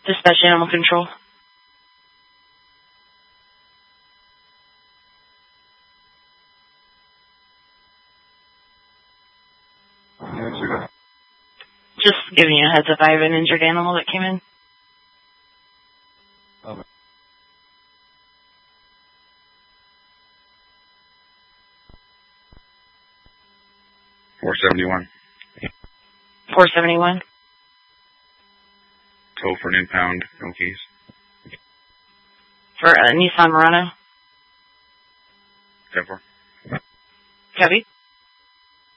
Dispatch Animal Control. Just giving you a heads up, I have an injured animal that came in. Okay. 471. 471. Tow for an impound, no keys. For Nissan Murano. 10-4. Copy.